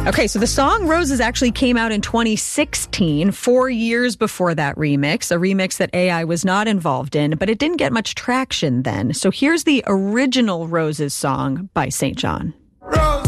Okay, so the song Roses actually came out in 2016, 4 years before that remix, a remix that AI was not involved in, but it didn't get much traction then. So here's the original Roses song by St. John.